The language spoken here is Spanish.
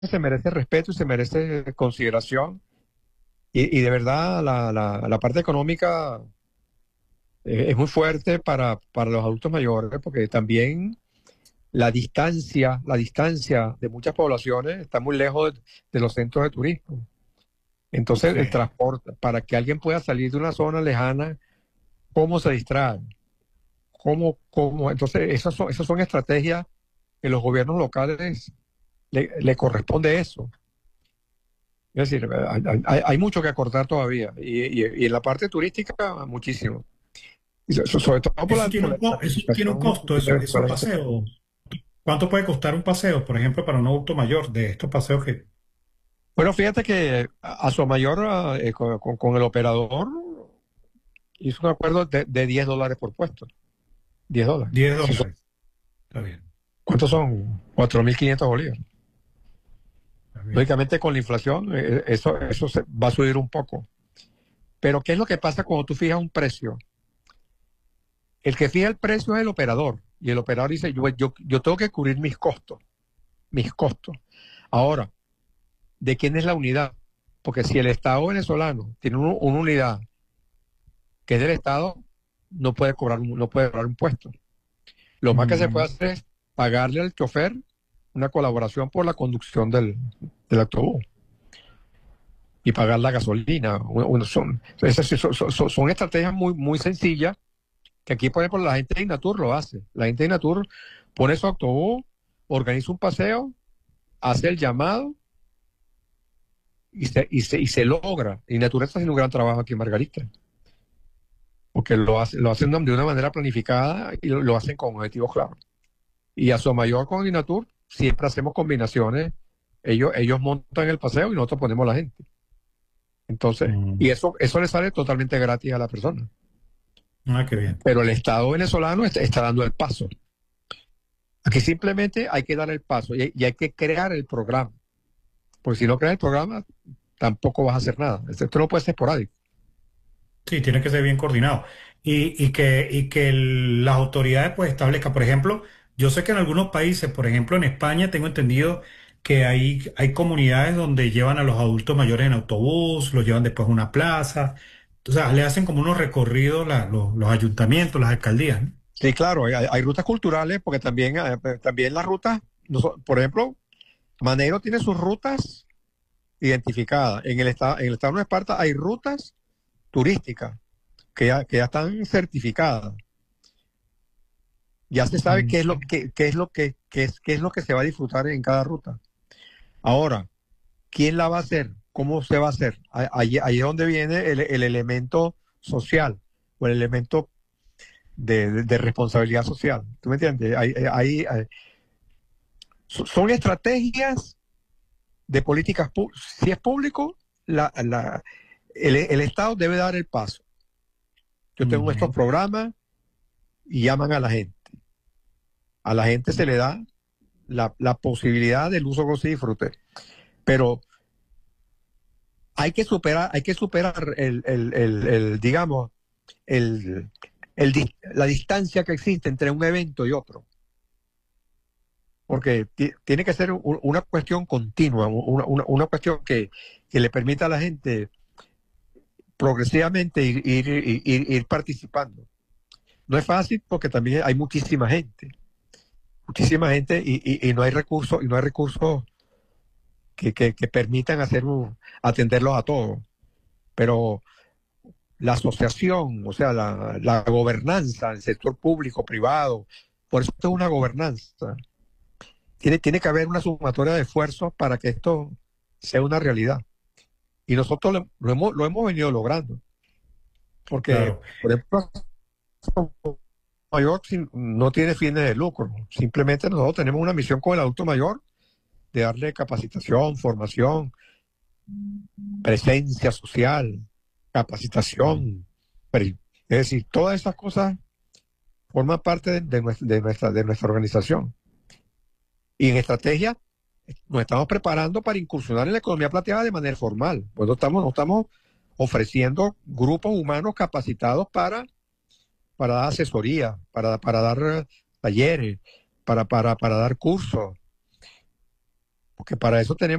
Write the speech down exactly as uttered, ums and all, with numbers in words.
se merece respeto y se merece consideración. Y, y de verdad, la, la, la parte económica eh, es muy fuerte para, para los adultos mayores, porque también la distancia, la distancia de muchas poblaciones está muy lejos de, de los centros de turismo. Entonces, Sí. el transporte, para que alguien pueda salir de una zona lejana, ¿cómo se distrae? ¿Cómo, cómo? Entonces, esas son, esas son estrategias que los gobiernos locales le, le corresponde eso. Es decir, hay, hay- hay mucho que acortar todavía. Y, y- y en la parte turística, muchísimo. Y so- sobre todo por Eso la, tiene por un, la co- eso tiene un identificación costo, de eso, Venezuela. esos paseos. ¿Cuánto puede costar un paseo, por ejemplo, para un adulto mayor de estos paseos que... Bueno, fíjate que a, a su mayor eh, con, con- con el operador hizo un acuerdo de, de diez dólares por puesto. Diez dólares. diez Si son- dólares. Está bien, ¿Cuántos son? Cuatro mil quinientos bolívares. está bien. Lógicamente, con la inflación, eh, eso, eso se- va a subir un poco. Pero, ¿qué es lo que pasa cuando tú fijas un precio? El que fija el precio es el operador. Y el operador dice, yo, yo, yo tengo que cubrir mis costos. Mis costos. Ahora, ¿de quién es la unidad? Porque si el Estado venezolano tiene un- una unidad que es del Estado, no puede cobrar, un- no puede cobrar impuestos. Lo más que se puede Mm, hacer es pagarle al chofer una colaboración por la conducción del, del autobús y pagar la gasolina. Uno- uno son, esas sí son, son- son- son estrategias muy, muy sencillas que aquí, por ejemplo, la gente de Inatur lo hace. La gente de Inatur pone su autobús, organiza un paseo, hace el llamado y se, y se, y se logra. Y Inatur está haciendo un gran trabajo aquí en Margarita, porque lo, hace, lo hacen de una manera planificada y lo, lo hacen con objetivos claros. Y a su mayor con Inatur siempre hacemos combinaciones. Ellos, ellos montan el paseo y nosotros ponemos la gente. Entonces, y mm. eso, eso le sale totalmente gratis a la persona. Ah, qué bien. Pero el Estado venezolano está, está dando el paso. Aquí simplemente hay que dar el paso y hay, y hay que crear el programa. Porque si no creas el programa, tampoco vas a hacer nada. Esto no puede ser esporádico. Sí, tiene que ser bien coordinado. Y, y que, y que el- las autoridades pues establezcan, por ejemplo, yo sé que en algunos países, por ejemplo en España, tengo entendido que hay, hay comunidades donde llevan a los adultos mayores en autobús, los llevan después a una plaza, o sea, le hacen como unos recorridos la- los, los ayuntamientos, las alcaldías, ¿no? Sí, claro, hay, hay rutas culturales, porque también, eh, también las rutas, no so- por ejemplo, Maneiro tiene sus rutas identificadas. En el estado, en el estado de Esparta hay rutas turísticas que ya, que ya están certificadas. Ya se sabe Mm, qué es lo que, qué es lo que, qué es, qué es lo que se va a disfrutar en cada ruta. Ahora, ¿quién la va a hacer? ¿Cómo se va a hacer? A- Ahí, ahí es donde viene el, el elemento social o el elemento de, de- de responsabilidad social. ¿Tú me entiendes? Hay- hay- hay- so- son estrategias de políticas públicas. Si es público, la, la- el, el Estado debe dar el paso. Yo tengo estos ujú. programas y llaman a la gente. A la gente se le da la, la posibilidad del uso, goce y disfrute. Pero hay que superar, hay que superar el, el, el, el, digamos, el, el, la distancia que existe entre un evento y otro. Porque tiene que ser un, una cuestión continua, una, una, una cuestión que, que, le permita a la gente progresivamente ir, ir, ir, ir participando. No es fácil porque también hay muchísima gente, muchísima gente y, y, y no hay recursos, y no hay recursos que, que, que permitan hacer un, atenderlos a todos. Pero la asociación, o sea, la, la gobernanza, el sector público, privado, por eso es una gobernanza. Tiene, tiene que haber una sumatoria de esfuerzos para que esto sea una realidad. Y nosotros lo, lo hemos, lo hemos venido logrando. Porque, Claro. por ejemplo, mayor no tiene fines de lucro. Simplemente nosotros tenemos una misión con el adulto mayor de darle capacitación, formación, presencia social, capacitación. Es decir, todas esas cosas forman parte de, de, nuestra, de, nuestra, de nuestra organización. Y en estrategia nos estamos preparando para incursionar en la economía plateada de manera formal. Pues no estamos, no estamos ofreciendo grupos humanos capacitados para, para dar asesoría, para, para dar talleres, para, para, para dar cursos. porque para eso tenemos